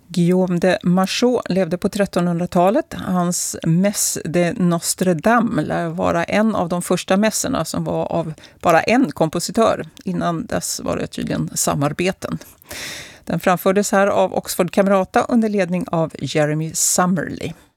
Guillaume de Machaut levde på 1300-talet. Hans Messe de Notre Dame lär vara en av de första mässorna som var av bara en kompositör. Innan dess var det tydligen samarbeten. Den framfördes här av Oxford Camerata under ledning av Jeremy Summerly.